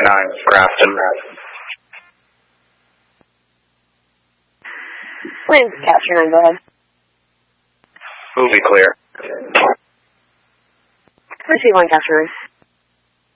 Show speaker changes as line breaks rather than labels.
Grafton.
Planes Capture 9, go ahead.
Movie clear.
Receive 1, Capture 9.